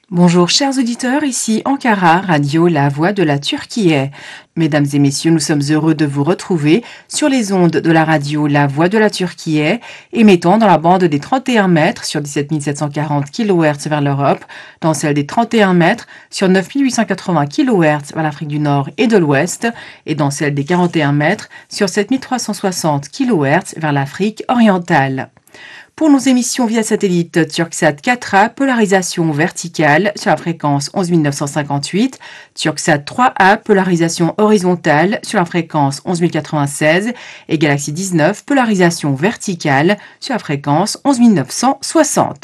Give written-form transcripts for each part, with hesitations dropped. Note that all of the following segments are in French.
Bonjour chers auditeurs, ici Ankara, Radio La Voix de la Turquie. Mesdames et messieurs, nous sommes heureux de vous retrouver sur les ondes de la radio La Voix de la Turquie, émettant dans la bande des 31 mètres sur 17 740 kHz vers l'Europe, dans celle des 31 mètres sur 9 880 kHz vers l'Afrique du Nord et de l'Ouest, et dans celle des 41 mètres sur 7 360 kHz vers l'Afrique orientale. Pour nos émissions via satellite Turksat 4A, polarisation verticale sur la fréquence 11 958, Turksat 3A, polarisation horizontale sur la fréquence 11 096 et Galaxy 19, polarisation verticale sur la fréquence 11 960.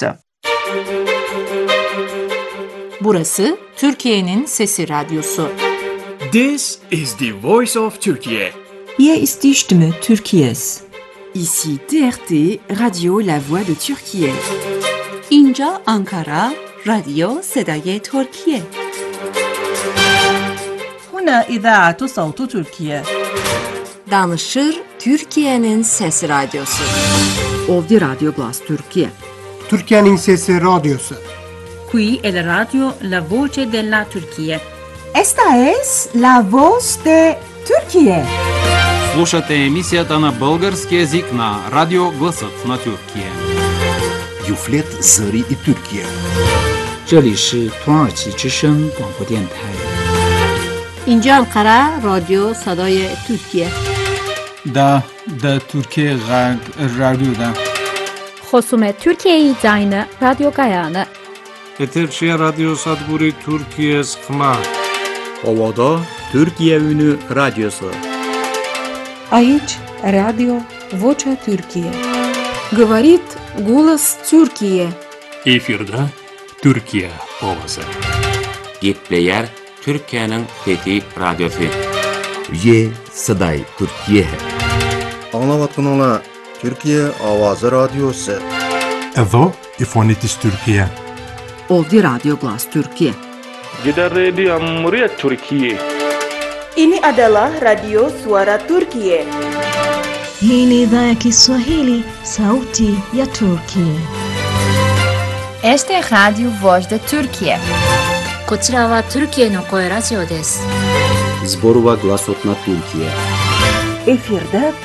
Burası Türkiye'nin Sesi Radyosu. This is the voice of Turkey. Hier ist die Stimme Türkiye's. Ici TRT, Radio La Voix de Turquie. اینجا Ankara, رادیو صدای ترکیه. هنا إذاعة صوت تركيا. Danışır Türkiye'nin Sesi Radyosu. Ovdje Radio Glas Türkiye. Türkiye'nin Sesi Radyosu. Qui è la radio La Voce della Turchia. Esta es la voz de Turquie. Слушате емисията на български език на Радио Гласът на Тюркия. Юфлет Зари и Тюркия. 这里是土耳其之声广播电台。 اینجا Ankara, رادیو صدای ترکیه. Da Türkiye Radyo'da. خصوم Türkiye Zayını Radyo Gayanı. Eterşehir Radyo Sadburi Türkiye Sıkma. Ovada Türkiye Ünü Radyosu. Aici Radio Vocea Türkiye. Говорит голос Türkiye. Efirde Türkiye ovası. Gitleyer Türkiye'nin Fethi Radyosu. Ye Saday Türkiye. Anlavatkanlar Türkiye Avazı Radyosu. Evo İfonitis Türkiye. Ovdje Radio Glas Türkiye. Gider Radio Muria Türkiye. Ini adalah Radio Suara Turkiye. Hii ni idhaa ya Kiswahili, Sauti ya Turkiye. Este é Radio Voz da Turkiye. こちらはTürkiyeの声ラジオです。 Zborova Glasot na Turkiye. Efirde